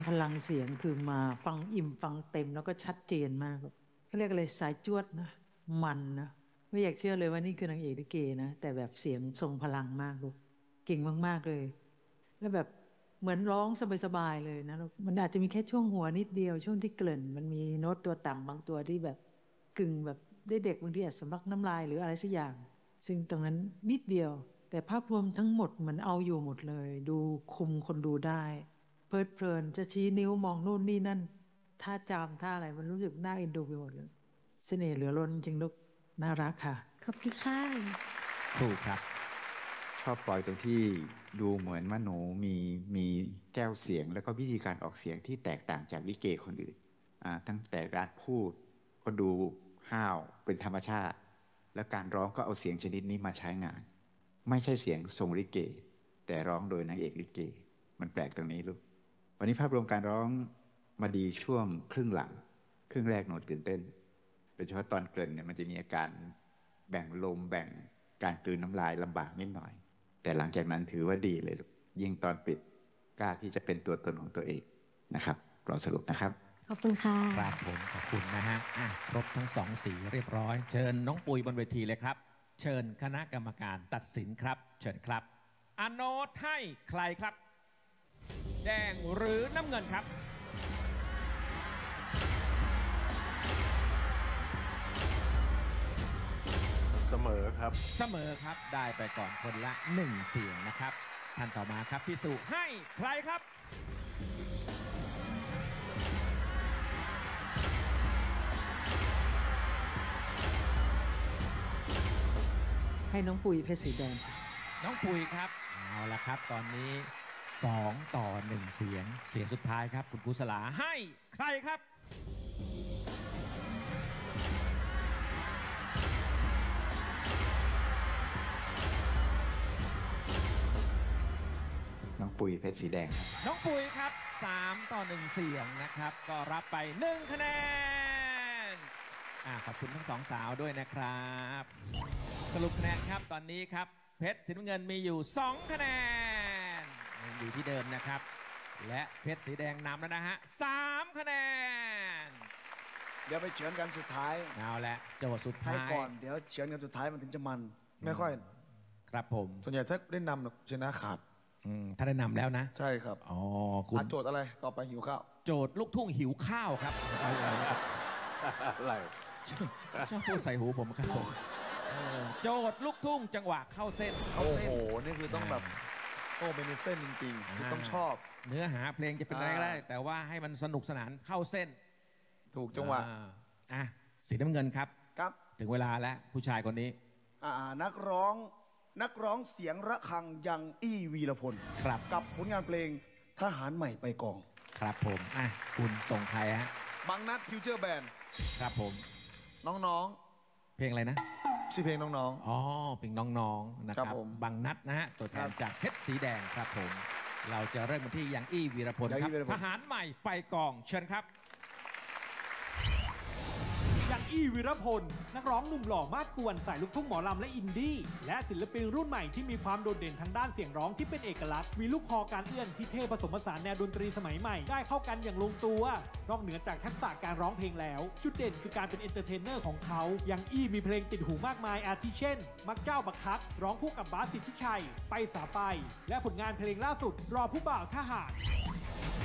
พลังเสียงคือมาฟังอิ่มฟังเต็มแล้วก็ชัดเจนมากเขาเรียกอะไรสายจวดนะมันนะไม่อยากเชื่อเลยว่านี่คือนางเอกลิเกนะแต่แบบเสียงทรงพลังมากลูกเก่งมากๆเลยแล้วแบบเหมือนร้องสบายๆเลยนะลูกมันอาจจะมีแค่ช่วงหัวนิดเดียวช่วงที่เกริ่นมันมีโน้ตตัวต่ำบางตัวที่แบบกึ่งแบบได้เด็กบางทีอาจสำลักน้ำลายหรืออะไรสักอย่างซึ่งตรงนั้นนิดเดียวแต่ภาพรวมทั้งหมดเหมือนเอาอยู่หมดเลยดูคุมคนดูได้เพลิดเพลินจะชี้นิ้วมองนู่นนี่นั่นท่าจามท่าอะไรมันรู้สึกน่าเอ็นดูไปหมดเลยเสน่ห์เหลือล้นจริงลูกน่ารักค่ะขอบคุณค่ะถูกครับชอบปล่อยตรงที่ดูเหมือนว่าหนูมีแก้วเสียงแล้วก็วิธีการออกเสียงที่แตกต่างจากลิเกคนอื่นตั้งแต่การพูดก็ดูห้าวเป็นธรรมชาติและการร้องก็เอาเสียงชนิดนี้มาใช้งานไม่ใช่เสียงทรงลิเกแต่ร้องโดยนางเอกลิเกมันแปลกตรงนี้ลูกวันนี้ภาพรวมการร้องมาดีช่วงครึ่งหลังครึ่งแรกหนูตื่นเต้นโดยเฉพาะตอนเกริ่นเนี่ยมันจะมีอาการแบ่งลมแบ่งการกลืนน้ำลายลำบากนิดหน่อยแต่หลังจากนั้นถือว่าดีเลยยิ่งตอนปิดกล้าที่จะเป็นตัวตนของตัวเองนะครับรอสรุปนะครับขอบคุณค่ะครับผมขอบคุณนะฮะครบทั้งสองสีเรียบร้อยเชิญน้องปุยบนเวทีเลยครับเชิญคณะกรรมการตัดสินครับเชิญครับอโนตให้ใครครับแดงหรือน้ำเงินครับเสมอครับเสมอครับได้ไปก่อนคนละ1เสียงนะครับท่านต่อมาครับพี่สุให้ใครครับให้น้องปุ๋ยเพชรสีแดงน้องปุยครับเอาละครับตอนนี้2ต่อ1เสียงเสียงสุดท้ายครับคุณกุศลาให้ใครครับน้องปุยเพชรสีแดงครับน้องปุยครับ3ต่อ1เสียงนะครับก็รับไป1คะแนนขอบคุณทั้งสองสาวด้วยนะครับสรุปคะแนนครับตอนนี้ครับเพชรสีน้ำเงินมีอยู่2คะแนนอยู่ที่เดิมนะครับและเพชรสีแดงนำแล้วนะฮะ3คะแนนเดี๋ยวไปเฉือนกันสุดท้ายเอาละโจทย์สุดท้ายให้ก่อนเดี๋ยวเฉือนกันสุดท้ายมันถึงจะมันไม่ค่อยครับผมส่วนใหญ่ถ้าได้นำชนะขาดถ้าได้นำแล้วนะใช่ครับอ๋อคุณโจทย์อะไรต่อไปหิวข้าวโจทย์ลูกทุ่งหิวข้าวครับอะไรชอบพูดใส่หูผมครับโจทย์ลูกทุ่งจังหวะเข้าเส้นโอ้โหนี่คือต้องแบบโอ้เป็นเส้นจริงๆคือต้องชอบเนื้อหาเพลงจะเป็นอะไรก็ได้แต่ว่าให้มันสนุกสนานเข้าเส้นถูกจังหวะสีน้ำเงินครับครับถึงเวลาแล้วผู้ชายคนนี้นักร้องเสียงระฆังยังอี้วีรพลครับกับผลงานเพลงทหารใหม่ไปกองครับผมคุณส่งใครฮะบางนัดฟิวเจอร์แบนด์ครับผมน้องๆเพลงอะไรนะชื่อเพลงน้องๆเพลงน้องๆนะครับบางนัดนะฮะตัวแทนจากเพชรสีแดงครับผมเราจะเริ่มกันที่ยังอี้วีรพลครับทหารใหม่ไปกองเชิญครับยังอี้วีรพลนักร้องหนุ่มหล่อมาดกวนสายลูกทุ่งหมอลำและอินดี้และศิลปินรุ่นใหม่ที่มีความโดดเด่นทางด้านเสียงร้องที่เป็นเอกลักษณ์มีลูกคอการเอื้อนที่เท่ผสมผสานแนวดนตรีสมัยใหม่ได้เข้ากันอย่างลงตัวนอกเหนือจากทักษะการร้องเพลงแล้วจุดเด่นคือการเป็นเอนเตอร์เทนเนอร์ของเขายังอี้มีเพลงติดหูมากมายอาทิเช่นมักเจ้าบักคักร้องคู่กับบาสสิทธิชัยไปสาไปและผลงานเพลงล่าสุดรอผู้บ่าวทหาร